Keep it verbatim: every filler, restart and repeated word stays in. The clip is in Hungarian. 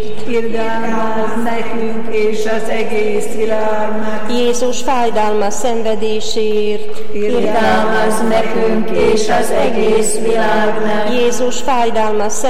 irgalmaz nekünk és az egész világnak. Jézus fájdalmas szenvedéséért, Irgalmaz nekünk és az egész világnak. Jézus fájdalmas